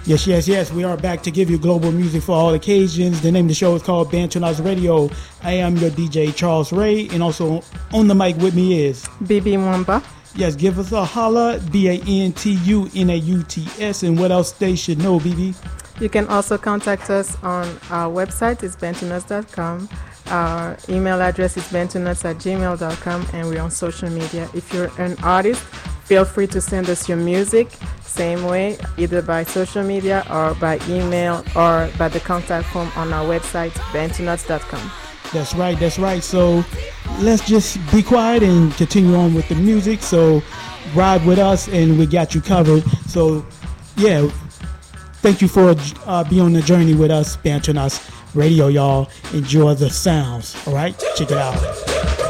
Yes, yes, yes. We are back to give you global music for all occasions. The name of the show is called Bantunas Radio. I am your DJ, Charles Ray, and also on the mic with me is BB Mwamba. Yes, give us a holla, BANTUNAUTS, and what else they should know, BB? You can also contact us on our website, it's bantunuts.com. Our email address is bantunuts@gmail.com, and we're on social media. If you're an artist, feel free to send us your music, same way, either by social media or by email or by the contact form on our website, bantunuts.com. That's right, that's right. So let's just be quiet and continue on with the music. So ride with us and we got you covered. So yeah, thank you for being on the journey with us, Bantunas Radio, y'all. Enjoy the sounds, all right? Check it out.